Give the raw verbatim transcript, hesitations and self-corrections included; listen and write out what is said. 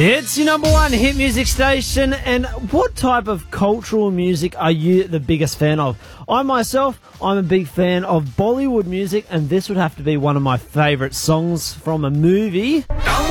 It's your number one hit music station, and what type of cultural music are you the biggest fan of? I myself, I'm a big fan of Bollywood music, and this would have to be one of my favourite songs from a movie.